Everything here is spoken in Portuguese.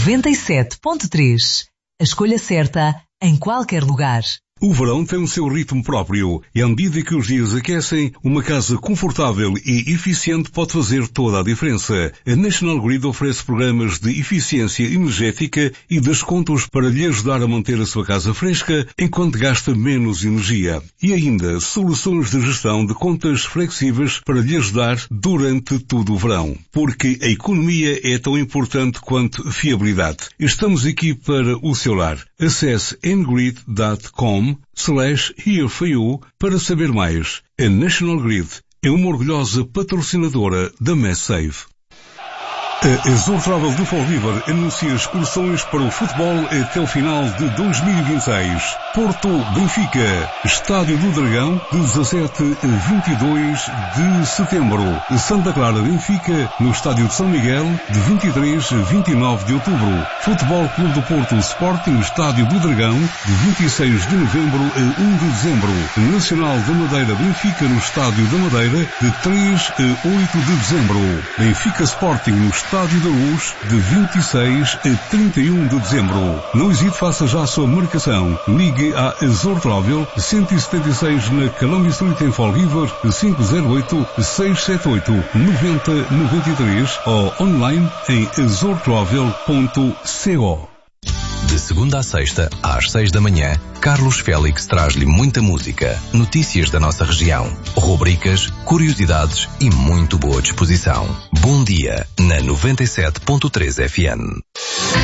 97.3. A escolha certa em qualquer lugar. O verão tem o seu ritmo próprio e à medida que os dias aquecem, uma casa confortável e eficiente pode fazer toda a diferença. A National Grid oferece programas de eficiência energética e descontos para lhe ajudar a manter a sua casa fresca enquanto gasta menos energia. E ainda soluções de gestão de contas flexíveis para lhe ajudar durante todo o verão. Porque a economia é tão importante quanto fiabilidade. Estamos aqui para o seu lar. Acesse ngrid.com/here for you para saber mais. A National Grid é uma orgulhosa patrocinadora da MassSave. A Azul Travel do Fall River anuncia excursões para o futebol até o final de 2026. Porto Benfica, Estádio do Dragão, de 17 a 22 de setembro. Santa Clara Benfica, no Estádio de São Miguel, de 23 a 29 de outubro. Futebol Clube do Porto Sporting, Estádio do Dragão, de 26 de novembro a 1 de dezembro. Nacional da Madeira Benfica, no Estádio da Madeira, de 3 a 8 de dezembro. Benfica Sporting, no Estádio da Luz, de 26 a 31 de dezembro. Não hesite, faça já a sua marcação. Ligue à Azor Travel 176 na Columbia Street em Fall River 508-678-9093 ou online em azortravel.co. De segunda a sexta, às 6 da manhã, Carlos Félix traz-lhe muita música, notícias da nossa região, rubricas, curiosidades e muito boa disposição. Bom dia na 97.3 FM.